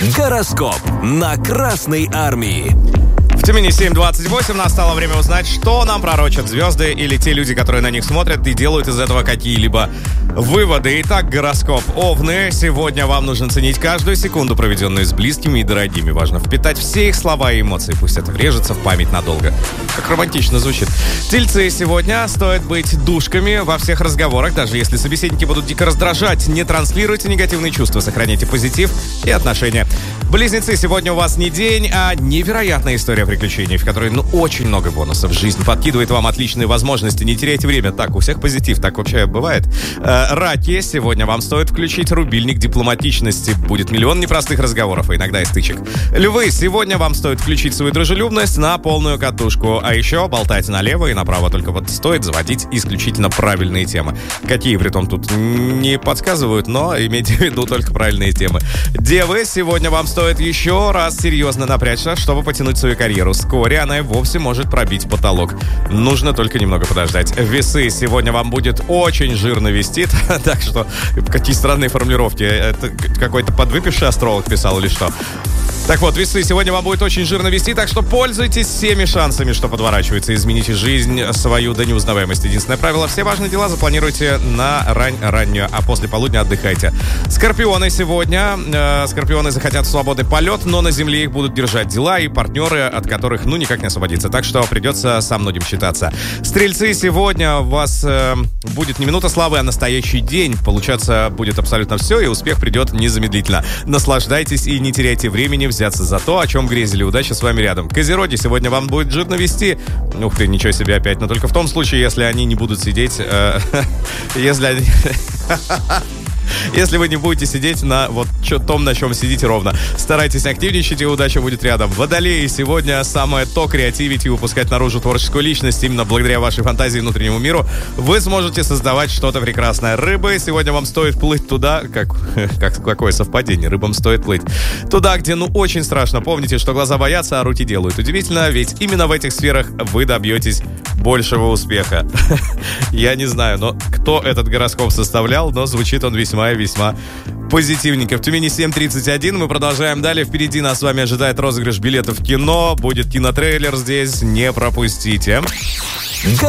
Гороскоп на Красной Армии. В Тюмени 7:28. Настало время узнать, что нам пророчат звезды или те люди, которые на них смотрят и делают из этого какие-либо выводы. Итак, гороскоп. Овны. Сегодня вам нужно ценить каждую секунду, проведенную с близкими и дорогими. Важно впитать все их слова и эмоции. Пусть это врежется в память надолго. Как романтично звучит. Тельцы. Сегодня стоит быть душками во всех разговорах. Даже если собеседники будут дико раздражать, не транслируйте негативные чувства. Сохраняйте позитив и отношения. Близнецы. Сегодня у вас не день, а невероятная история приключений, в которой, очень много бонусов. Жизнь подкидывает вам отличные возможности. Не теряйте время. Так, у всех позитив. Так вообще бывает. Раки. Сегодня вам стоит включить рубильник дипломатичности. Будет миллион непростых разговоров, а иногда и стычек. Львы. Сегодня вам стоит включить свою дружелюбность на полную катушку. А еще болтать налево и направо. Только вот стоит заводить исключительно правильные темы. Какие, притом, тут не подсказывают, но имейте в виду только правильные темы. Девы. Сегодня вам стоит еще раз серьезно напрячься, чтобы потянуть свою карьеру. Вскоре она и вовсе может пробить потолок. Нужно только немного подождать. Весы. Сегодня вам будет очень жирно вестит. Так что, какие странные формулировки. Это какой-то подвыпивший астролог писал или что? Так вот, весы. Сегодня вам будет очень жирно вести, так что пользуйтесь всеми шансами, что подворачивается. Измените жизнь свою до неузнаваемости. Единственное правило: все важные дела запланируйте на раннюю, а после полудня отдыхайте. Скорпионы. Сегодня скорпионы захотят свободный полет, но на земле их будут держать дела и партнеры, от которых никак не освободиться. Так что придется со многим считаться. Стрельцы. Сегодня у вас будет не минута славы, а настоящий день. Получаться будет абсолютно все, и успех придет незамедлительно. Наслаждайтесь и не теряйте времени взяться за то, о чем грезили. Удачи с вами рядом. Козероги. Сегодня вам будет жирно вести. Ух ты, ничего себе опять. Но только в том случае, если они не будут сидеть... Если вы не будете сидеть на том, на чем сидите ровно. Старайтесь активничать, и удача будет рядом. Водолеи. Сегодня самое то креативить и выпускать наружу творческую личность. Именно благодаря вашей фантазии и внутреннему миру вы сможете создавать что-то прекрасное. Рыбы. Сегодня вам стоит плыть туда... Какое совпадение. Рыбам стоит плыть туда, где очень страшно. Помните, что глаза боятся, а руки делают. Удивительно, ведь именно в этих сферах вы добьетесь большего успеха. Я не знаю, кто этот гороскоп составлял, но звучит он весьма позитивненько. В Тюмени 7:31. Мы продолжаем далее. Впереди нас с вами ожидает розыгрыш билетов в кино. Будет кинотрейлер здесь. Не пропустите.